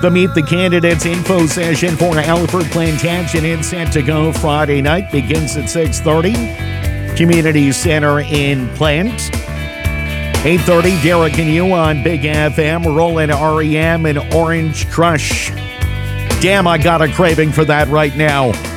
The Meet the Candidates info session for Alfred Plantagenet is set to go Friday night. Begins at 6:30. Community Center in Plant. 8:30, Derek and you on Big FM. Rolling REM and Orange Crush. Damn, I got a craving for that right now.